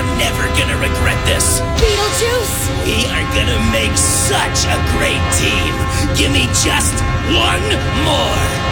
are never gonna regret this. Beetlejuice! We are gonna make such a great team. Give me just one more.